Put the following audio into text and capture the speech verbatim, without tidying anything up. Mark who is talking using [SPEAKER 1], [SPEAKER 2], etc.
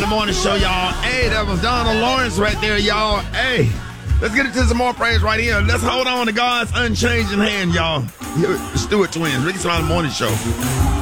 [SPEAKER 1] Smiley Morning Show, y'all. Hey, that was Donald Lawrence right there, y'all. Hey, let's get into some more praise right here. Let's hold on to God's unchanging hand, y'all. Here, the Stewart twins, Ricky Smiley Morning Show.